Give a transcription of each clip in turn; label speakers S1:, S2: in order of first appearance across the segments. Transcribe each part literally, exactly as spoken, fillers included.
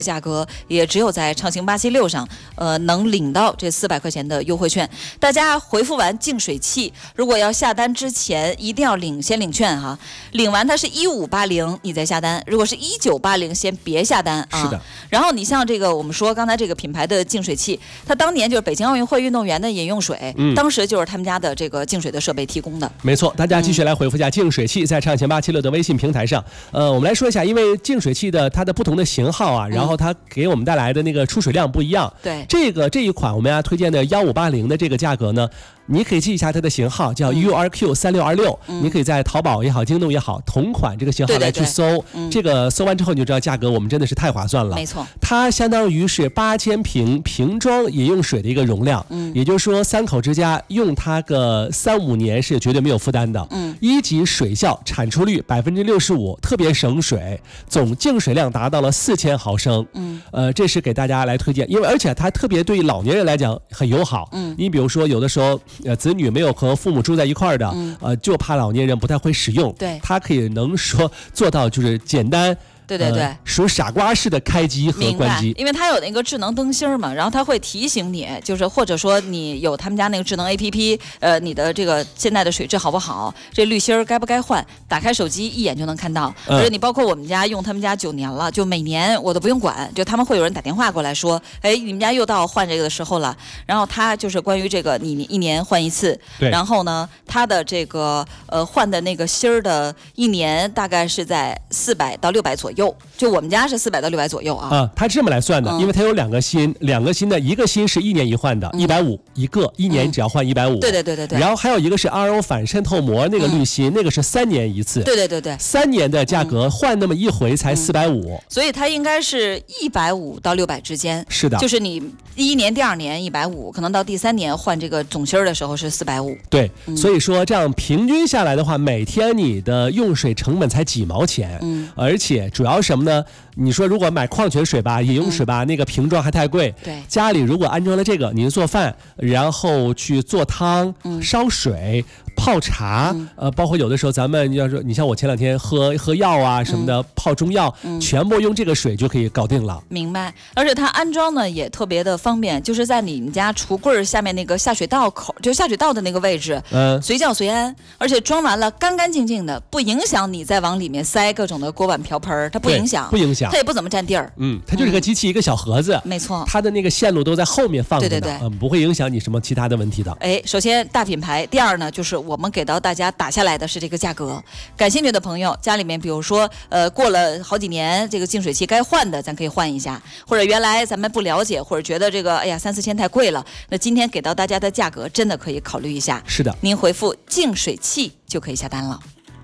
S1: 价格也只有在畅行八七六上，呃，能领到这四百块钱的优惠券。大家回复完净水器，如果要下单之前一定要领先领券哈，领完它是一五八零，你再下单。如果是一九八零，先别下单啊。
S2: 是的。
S1: 然后你像这个我们说刚才这个品牌的净水器，它当年就是北京奥运会运动员的饮用水，嗯、当时就是他们家的这个净水的设备提供的。
S2: 没错，大家继续来回复一下净水器，在畅行八七六的微信平台上。呃，我们来说一下，因为净水器的它的不同的型号啊，然后它给我们带来的那个出水量不一样。
S1: 对，
S2: 这个这一款我们要推荐的幺五八零的这个价格呢，你可以记一下它的型号叫 U R Q 三六二六，你可以在淘宝也好、京东也好，同款这个型号来去搜。对对对嗯、这个搜完之后你就知道价格，我们真的是太划算了。
S1: 没错，
S2: 它相当于是八千瓶瓶装饮用水的一个容量，嗯，也就是说三口之家用它个三五年是绝对没有负担的。嗯，一级水效，产出率百分之六十五，特别省水，总净水量达到了四千毫升。嗯，呃，这是给大家来推荐，因为而且它特别对老年人来讲很友好。嗯，你比如说有的时候呃子女没有和父母住在一块儿的，嗯、呃，就怕老年人不太会使用。
S1: 对，
S2: 它可以能说做到就是简单。
S1: 对对对，呃、
S2: 属傻瓜式的开机和关机，
S1: 因为它有那个智能灯芯嘛，然后它会提醒你，就是或者说你有他们家那个智能 A P P， 呃，你的这个现在的水质好不好，这滤芯该不该换，打开手机一眼就能看到。嗯、而且你包括我们家用他们家九年了，就每年我都不用管，就他们会有人打电话过来说，哎，你们家又到换这个的时候了。然后它就是关于这个，你一年换一次，然后呢，它的这个呃换的那个芯儿的一年大概是在四百到六百左右。就我们家是四百到六百左右啊。
S2: 啊，它是这么来算的，嗯、因为它有两个芯，两个芯的一个芯是一年一换的，一百五一个，一年只要换一百五。
S1: 对对对对对。
S2: 然后还有一个是 R O 反渗透膜那个滤芯，嗯、那个是三年一次。
S1: 对对对对。
S2: 三年的价格、嗯、换那么一回才四百五，
S1: 所以它应该是一百五到六百之间。
S2: 是的，
S1: 就是你第一年、第二年一百五，可能到第三年换这个总芯儿的时候是四百五。
S2: 对，嗯、所以说这样平均下来的话，每天你的用水成本才几毛钱。嗯，而且主要什么呢？你说如果买矿泉水吧，饮用水吧，嗯、那个瓶装还太贵。
S1: 对，
S2: 家里如果安装了这个，您做饭，然后去做汤、嗯、烧水、泡茶，嗯、呃，包括有的时候咱们要说，你像我前两天喝喝药啊什么的，嗯、泡中药，嗯、全部用这个水就可以搞定了。
S1: 明白。而且它安装呢也特别的方便，就是在你们家橱柜下面那个下水道口，就下水道的那个位置，嗯，随叫随安，而且装完了干干净净的，不影响你再往里面塞各种的锅碗瓢盆，它不影响，
S2: 不影响。
S1: 它也不怎么占地儿，
S2: 嗯，它就是个机器，嗯、一个小盒子，
S1: 没错，
S2: 它的那个线路都在后面放着的，
S1: 对对对，
S2: 嗯，不会影响你什么其他的问题的。
S1: 哎，首先大品牌，第二呢，就是我们给到大家打下来的是这个价格。感兴趣的朋友，家里面比如说，呃，过了好几年，这个净水器该换的，咱可以换一下，或者原来咱们不了解，或者觉得这个，哎呀，三四千太贵了，那今天给到大家的价格，真的可以考虑一下。
S2: 是的，
S1: 您回复净水器就可以下单了。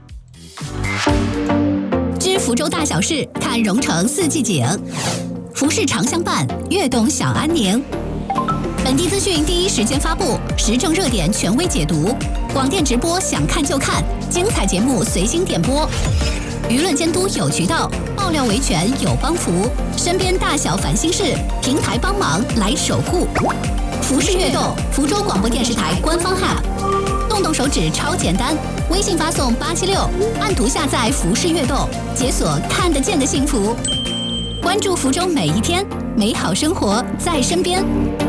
S3: 知福州大小事，看蓉城四季景。服饰常相伴，悦动享安宁。本地资讯第一时间发布，时政热点权威解读，广电直播想看就看，精彩节目随心点播。舆论监督有渠道，爆料维权有帮扶，身边大小烦心事，平台帮忙来守护。服饰悦动，福州广播电视台官方 App， 动动手指超简单，微信发送八七六，按图下载服饰悦动，解锁看得见的幸福。关注福州每一天，美好生活在身边。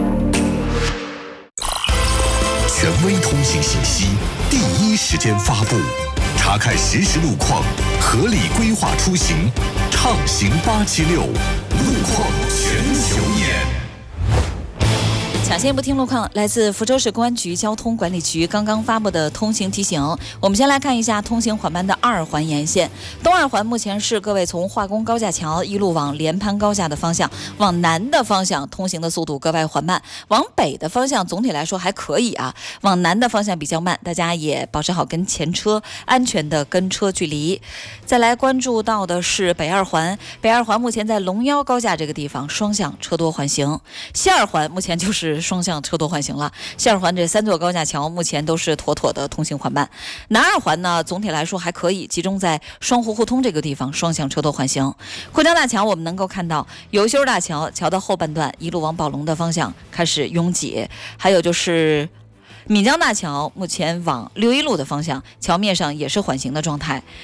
S4: 权威通信信息，第一时间发布，查看实时路况，合理规划出行。畅行八七六，路况全球眼。
S1: 抢先不听路况，来自福州市公安局交通管理局刚刚发布的通行提醒。我们先来看一下通行缓慢的二环沿线。东二环目前是各位从化工高架桥一路往连潘高架的方向，往南的方向通行的速度格外缓慢，往北的方向总体来说还可以啊，往南的方向比较慢，大家也保持好跟前车安全的跟车距离。再来关注到的是北二环，北二环目前在龙腰高架这个地方双向车多缓行，西二环目前就是双向车多缓行了，西二环这三座高架桥目前都是妥妥的通行缓慢。南二环呢，总体来说还可以，集中在双湖互通这个地方双向车多缓行。汇江大桥我们能够看到，尤修大桥桥的后半段一路往宝龙的方向开始拥挤，还有就是闽江大桥目前往六一路的方向桥面上也是缓行的状态。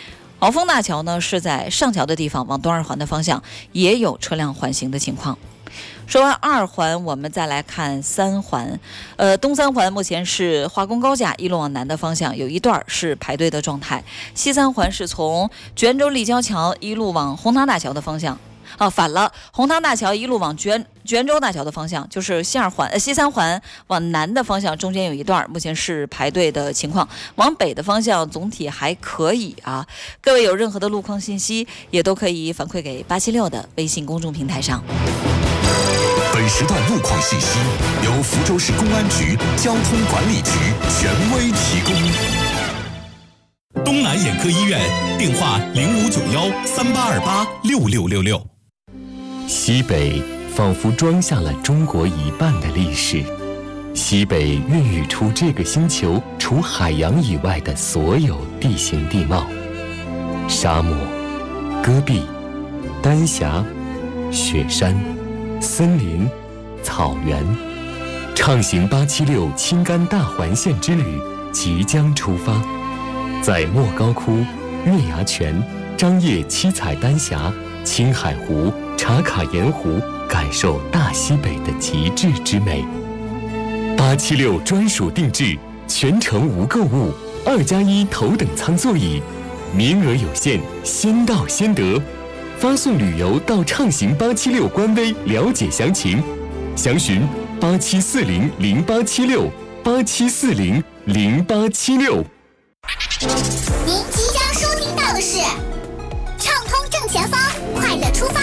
S1: 鳌峰大桥呢是在上桥的地方，往东二环的方向也有车辆缓行的情况。说完二环，我们再来看三环。呃，东三环目前是化工高架一路往南的方向，有一段是排队的状态。西三环是从泉州立交桥一路往红塘大桥的方向。啊，反了，红塘大桥一路往泉泉州大桥的方向，就是西二环、呃西三环往南的方向，中间有一段目前是排队的情况。往北的方向总体还可以啊。各位有任何的路况信息，也都可以反馈给八七六的微信公众平台上。
S4: 本时段路况信息由福州市公安局交通管理局权威提供。
S5: 东南眼科医院电话零五九幺三八二八六六六六。
S6: 西北仿佛装下了中国一半的历史，西北孕育出这个星球除海洋以外的所有地形地貌：沙漠、戈壁、丹霞、雪山、森林、草原。畅行八七六青甘大环线之旅即将出发，在莫高窟、月牙泉、张掖七彩丹霞、青海湖、茶卡盐湖，感受大西北的极致之美。八七六专属定制，全程无购物，二加一头等舱座椅，名额有限，先到先得。发送旅游到畅行八七六官微了解详情，详询八七四零零八七六八七四零零八七六。
S7: 您即将收听到的是畅通正前方，快乐出发。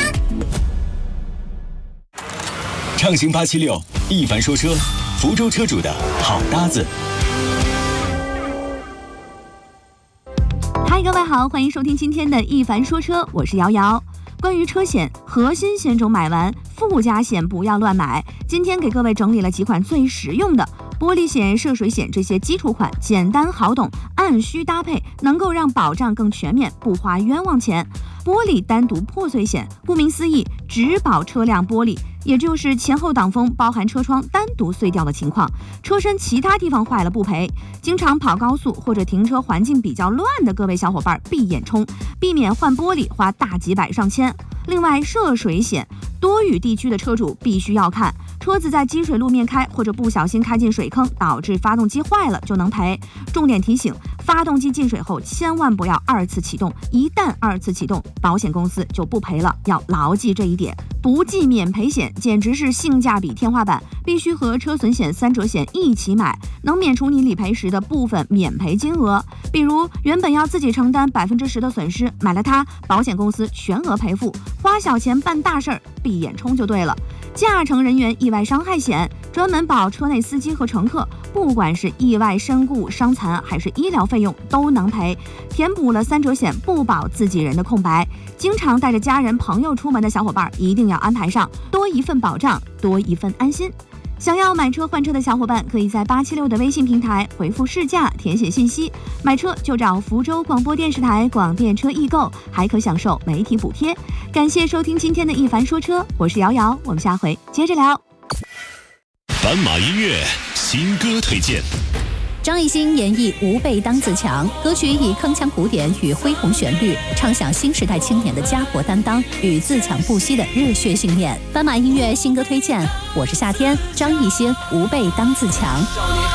S5: 畅行八七六，一凡说车，福州车主的好搭子。
S8: 嗨，各位好，欢迎收听今天的一凡说车，我是瑶瑶。关于车险，核心险种买完，附加险不要乱买。今天给各位整理了几款最实用的玻璃险、涉水险，这些基础款简单好懂，按需搭配，能够让保障更全面，不花冤枉钱。玻璃单独破碎险，顾名思义，只保车辆玻璃，也就是前后挡风包含车窗单独碎掉的情况，车身其他地方坏了不赔。经常跑高速或者停车环境比较乱的各位小伙伴闭眼冲，避免换玻璃花大几百上千。另外，涉水险，多雨地区的车主必须要看，车子在积水路面开或者不小心开进水坑，导致发动机坏了就能赔。重点提醒，发动机进水后千万不要二次启动，一旦二次启动，保险公司就不赔了，要牢记这一点。不计免赔险简直是性价比天花板，必须和车损险、三者险一起买，能免除你理赔时的部分免赔金额。比如原本要自己承担百分之十的损失，买了它，保险公司全额赔付，花小钱办大事儿，闭眼冲就对了。驾乘人员意外伤害险，专门保车内司机和乘客，不管是意外身故、伤残还是医疗费用都能赔，填补了三者险不保自己人的空白。经常带着家人朋友出门的小伙伴一定要安排上，多一份保障，多一份安心。想要买车换车的小伙伴，可以在八七六的微信平台回复试驾，填写信息，买车就找福州广播电视台广电车易购，还可享受媒体补贴。感谢收听今天的一凡说车，我是瑶瑶，我们下回接着聊。
S5: 斑马音乐新歌推荐。
S3: 张艺兴演绎《吾辈当自强》，歌曲以铿锵古典与恢宏旋律，唱响新时代青年的家国担当与自强不息的热血信念。斑马音乐新歌推荐，我是夏天，张艺兴《吾辈当自强》。